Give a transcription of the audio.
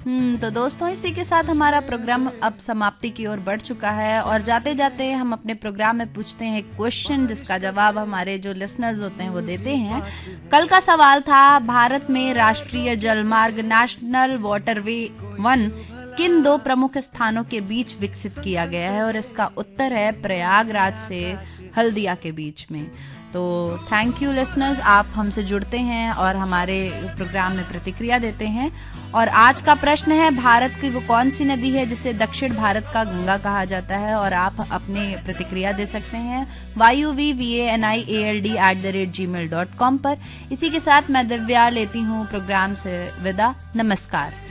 तो दोस्तों, इसी के साथ हमारा प्रोग्राम अब समाप्ति की ओर बढ़ चुका है और जाते जाते हम अपने प्रोग्राम में पूछते हैं क्वेश्चन, जिसका जवाब हमारे जो लिसनर्स होते हैं वो देते हैं। कल का सवाल था, भारत में राष्ट्रीय जलमार्ग नेशनल वाटरवे 1 किन 2 प्रमुख स्थानों के बीच विकसित किया गया है? और इसका उत्तर है प्रयागराज से हल्दिया के बीच में। तो थैंक यू लिसनर्स, आप हमसे जुड़ते हैं और हमारे प्रोग्राम में प्रतिक्रिया देते हैं। और आज का प्रश्न है, भारत की वो कौन सी नदी है जिसे दक्षिण भारत का गंगा कहा जाता है? और आप अपने प्रतिक्रिया दे सकते हैं yuvvanaiald@gmail.com पर। इसी के साथ मैं दिव्या लेती हूँ प्रोग्राम से विदा। नमस्कार।